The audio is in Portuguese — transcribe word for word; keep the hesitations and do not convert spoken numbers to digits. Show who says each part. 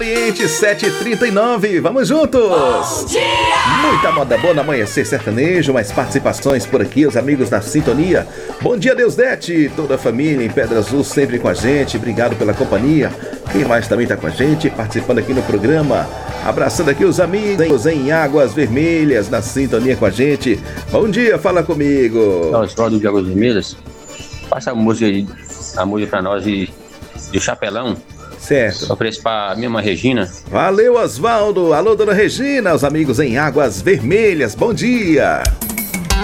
Speaker 1: sete e trinta e nove, vamos juntos! Bom dia! Muita moda boa no Amanhecer Sertanejo, mais participações por aqui, os amigos da sintonia. Bom dia, Deusdete, toda a família em Pedra Azul sempre com a gente, obrigado pela companhia. Quem mais também está com a gente, participando aqui no programa, abraçando aqui os amigos em Águas Vermelhas, na sintonia com a gente. Bom dia, fala comigo!
Speaker 2: Nós, Oswaldo de Águas Vermelhas, passa a música aí, a música pra nós de, de Chapelão.
Speaker 1: Certo.
Speaker 2: Ofereço pra minha irmã Regina.
Speaker 1: Valeu, Oswaldo. Alô, dona Regina, os amigos em Águas Vermelhas. Bom dia.